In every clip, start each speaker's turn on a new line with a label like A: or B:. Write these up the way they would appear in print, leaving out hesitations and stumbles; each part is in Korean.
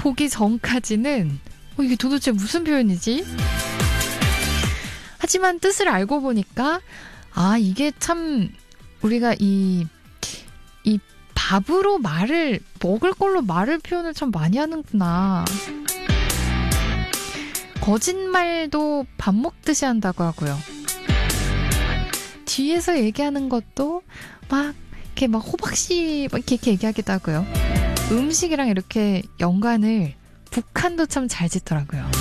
A: 보기 전까지는 이게 도대체 무슨 표현이지? 하지만 뜻을 알고 보니까 이게 참 우리가 이 밥으로 먹을 걸로 말을 표현을 참 많이 하는구나. 거짓말도 밥 먹듯이 한다고 하고요. 뒤에서 얘기하는 것도 이렇게 호박씨 이렇게 얘기하기도 하고요. 음식이랑 이렇게 연관을 북한도 참 잘 짓더라고요.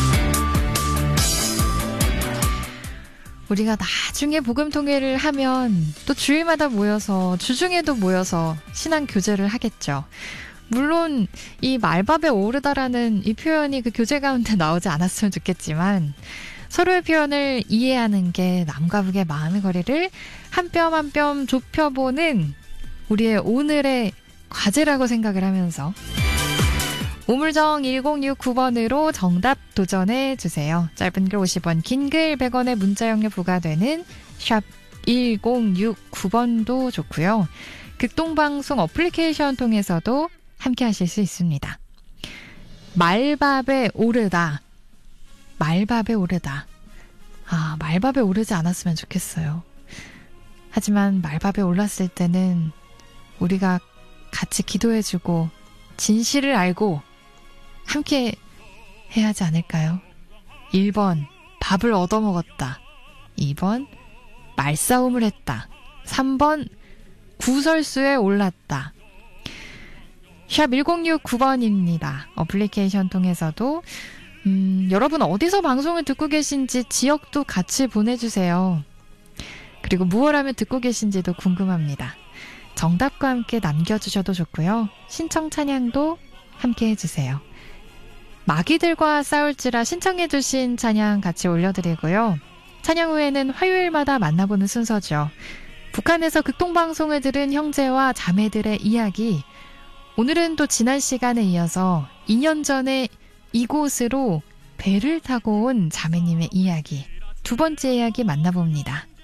A: 우리가 나중에 복음통일을 하면 또 주일마다 모여서 주중에도 모여서 신앙 교제를 하겠죠. 물론 이 말밥에 오르다라는 이 표현이 그 교제 가운데 나오지 않았으면 좋겠지만 서로의 표현을 이해하는 게 남과 북의 마음의 거리를 한 뼘 한 뼘 좁혀보는 우리의 오늘의 과제라고 생각을 하면서 우물정 1069번으로 정답 도전해주세요. 짧은 글 50원, 긴 글 100원의 문자 용료 부과되는 샵 1069번도 좋고요. 극동방송 어플리케이션 통해서도 함께 하실 수 있습니다. 말밥에 오르다. 말밥에 오르다. 말밥에 오르지 않았으면 좋겠어요. 하지만 말밥에 올랐을 때는 우리가 같이 기도해주고 진실을 알고 함께 해야 하지 않을까요? 1번 밥을 얻어먹었다. 2번 말싸움을 했다. 3번 구설수에 올랐다. 샵 1069번입니다. 어플리케이션 통해서도 여러분 어디서 방송을 듣고 계신지 지역도 같이 보내주세요. 그리고 무엇 하며 듣고 계신지도 궁금합니다. 정답과 함께 남겨주셔도 좋고요. 신청 찬양도 함께 해주세요. 마귀들과 싸울지라 신청해주신 찬양 같이 올려드리고요. 찬양 후에는 화요일마다 만나보는 순서죠. 북한에서 극동방송을 들은 형제와 자매들의 이야기. 오늘은 또 지난 시간에 이어서 2년 전에 이곳으로 배를 타고 온 자매님의 이야기. 두 번째 이야기 만나봅니다.